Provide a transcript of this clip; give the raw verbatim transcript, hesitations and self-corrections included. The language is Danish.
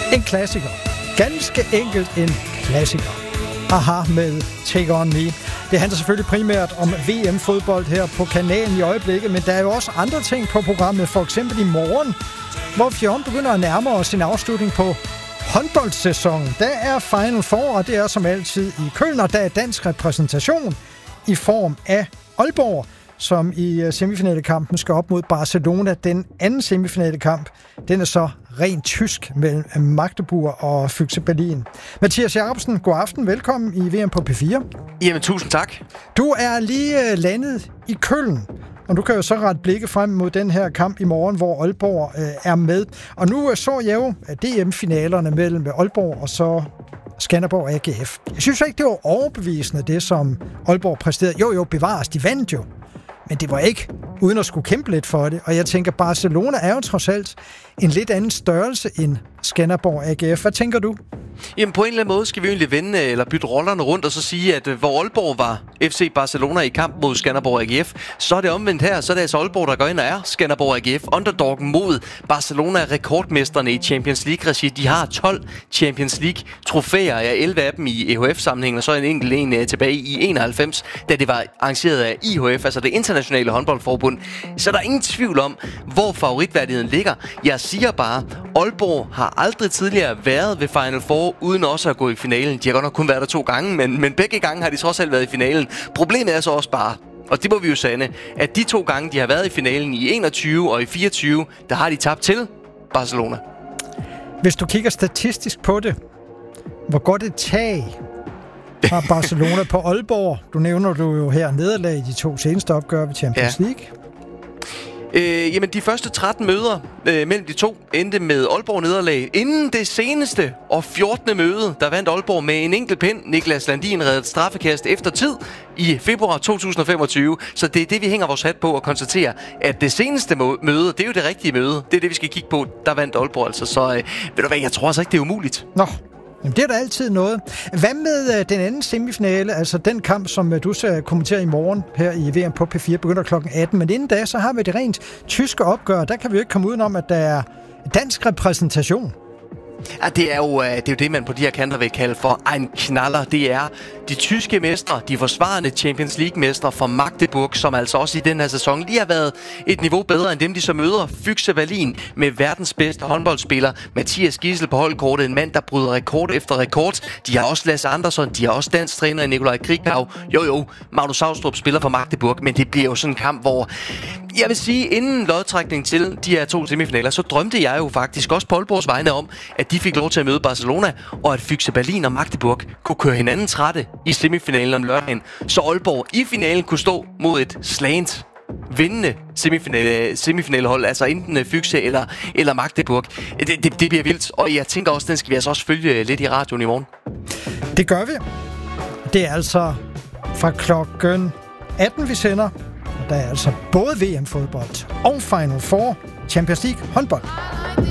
En klassiker. Ganske enkelt en klassiker. Aha med Take On Me. Det handler selvfølgelig primært om V M-fodbold her på kanalen i øjeblikket, men der er jo også andre ting på programmet, for eksempel i morgen, hvor Fjorden begynder at nærme os en afslutning på håndboldsæsonen. Der er Final Four, og det er som altid i Køln, og der er dansk repræsentation i form af Aalborg, som i semifinalekampen skal op mod Barcelona. Den anden semifinalekamp, den er så rent tysk mellem Magdeburg og Füchse Berlin. Mathias Jacobsen, god aften. Velkommen i V M på P fire. Jamen, tusind tak. Du er lige landet i Køln, og du kan jo så rette blikket frem mod den her kamp i morgen, hvor Aalborg øh, er med. Og nu så jeg jo D M-finalerne mellem Aalborg og så Skanderborg A G F. Jeg synes ikke, det var overbevisende, det som Aalborg præsterede. Jo, jo, bevares, de vandt jo. Men det var ikke uden at skulle kæmpe lidt for det. Og jeg tænker, Barcelona er jo trods alt en lidt anden størrelse end Skanderborg A G F. Hvad tænker du? Jamen på en eller anden måde skal vi egentlig vende eller bytte rollerne rundt og så sige, at hvor Aalborg var F C Barcelona i kamp mod Skanderborg A G F, så er det omvendt her. Så er det altså Aalborg, der går ind og er Skanderborg A G F. Underdoggen mod Barcelona er rekordmesterne i Champions League-regi. De har tolv Champions League-trofæer, ja, elleve af dem i E H F-sammenhæng, og så en enkelt en tilbage i enoghalvfems, da det var arrangeret af I H F, altså det internationale håndboldforbund. Så der er ingen tvivl om, hvor favoritværdigheden ligger. Jeg siger bare, Aalborg har aldrig tidligere været ved Final Four, uden også at gå i finalen. De har godt nok kun været der to gange, men, men begge gange har de trods alt været i finalen. Problemet er så også bare, og det må vi jo sande, at de to gange, de har været i finalen i enogtyve og i fireogtyve, der har de tabt til Barcelona. Hvis du kigger statistisk på det, hvor godt et tag fra Barcelona på Aalborg. Du nævner du jo her nederlag i de to seneste opgør ved Champions League. Ja. Øh, jamen, de første tretten møder øh, mellem de to endte med Aalborg nederlag. Inden det seneste og fjortende møde, der vandt Aalborg med en enkelt pind. Niklas Landin reddede straffekast efter tid i februar to tusind og femogtyve. Så det er det, vi hænger vores hat på og konstaterer, at det seneste møde, det er jo det rigtige møde. Det er det, vi skal kigge på. Der vandt Aalborg altså. Så øh, ved du hvad, jeg tror altså ikke, det er umuligt. Nå. Jamen, det er der altid noget. Hvad med øh, den anden semifinale, altså den kamp, som øh, du skal kommentere i morgen her i V M på P fire, begynder klokken atten. Men inden da, så har vi det rent tyske opgør. Der kan vi jo ikke komme udenom, at der er dansk repræsentation. Ja, det er, jo, det er jo det, man på de her kanter vil kalde for en knaller. Det er de tyske mestre, de forsvarende Champions League-mestre fra Magdeburg, som altså også i den her sæson lige har været et niveau bedre end dem, de så møder. Füchse Berlin med verdens bedste håndboldspiller, Mathias Giesel på holdkortet, en mand, der bryder rekord efter rekord. De har også Lasse Andersson, de har også dansk træner i Nikolaj Krikau. Jo jo, Magnus Saustrup spiller for Magdeburg, men det bliver jo sådan en kamp, hvor jeg vil sige, inden lodtrækning til de her to semifinaler, så drømte jeg jo faktisk også på Aalborgs vegne om, at de fik lov til at møde Barcelona, og at Füchse Berlin og Magdeburg kunne køre hinanden trætte i semifinalen om lørdagen, så Aalborg i finalen kunne stå mod et slagent vindende semifinale, semifinalehold, altså enten Füchse eller, eller Magdeburg. Det, det, det bliver vildt, og jeg tænker også, den skal vi altså også følge lidt i radioen i morgen. Det gør vi. Det er altså fra klokken atten, vi sender. Der er altså både V M-fodbold og Final Four Champions League håndbold.